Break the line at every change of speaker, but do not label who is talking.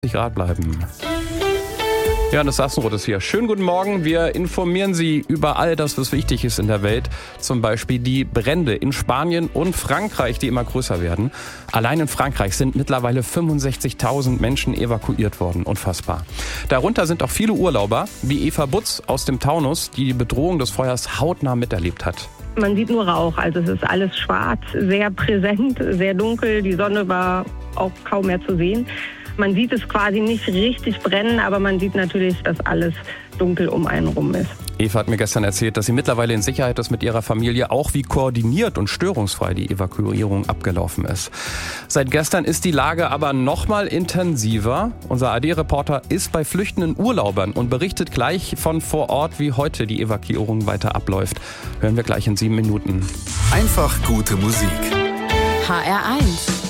Grad bleiben. Ja, das Sachsenrot ist hier. Schönen guten Morgen. Wir informieren Sie über all das, was wichtig ist in der Welt. Zum Beispiel die Brände in Spanien und Frankreich, die immer größer werden. Allein in Frankreich sind mittlerweile 65.000 Menschen evakuiert worden. Unfassbar. Darunter sind auch viele Urlauber, wie Eva Butz aus dem Taunus, die die Bedrohung des Feuers hautnah miterlebt hat.
Man sieht nur Rauch, also es ist alles schwarz, sehr präsent, sehr dunkel. Die Sonne war auch kaum mehr zu sehen. Man sieht es quasi nicht richtig brennen, aber man sieht natürlich, dass alles dunkel um einen rum ist.
Eva hat mir gestern erzählt, dass sie mittlerweile in Sicherheit ist mit ihrer Familie, auch wie koordiniert und störungsfrei die Evakuierung abgelaufen ist. Seit gestern ist die Lage aber noch mal intensiver. Unser AD-Reporter ist bei flüchtenden Urlaubern und berichtet gleich von vor Ort, wie heute die Evakuierung weiter abläuft. Hören wir gleich in 7 Minuten.
Einfach gute Musik.
HR1